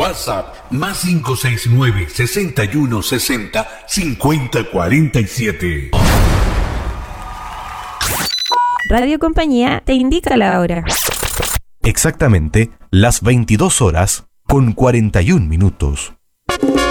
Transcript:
WhatsApp más 569 61 60 50 47. Radio Compañía te indica la hora. Exactamente las 22 horas con 41 minutos.